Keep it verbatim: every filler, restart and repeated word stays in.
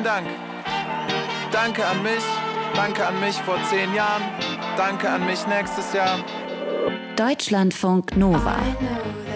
Vielen Dank. Danke an mich. Danke an mich vor zehn Jahren. Danke an mich nächstes Jahr. Deutschlandfunk Nova.